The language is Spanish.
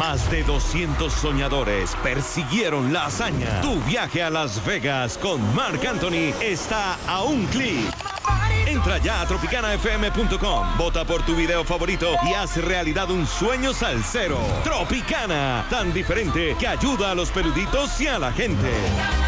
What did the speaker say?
Más de 200 soñadores persiguieron la hazaña. Tu viaje a Las Vegas con Marc Anthony está a un clic. Entra ya a tropicanafm.com, vota por tu video favorito y haz realidad un sueño salsero. Tropicana, tan diferente que ayuda a los peluditos y a la gente.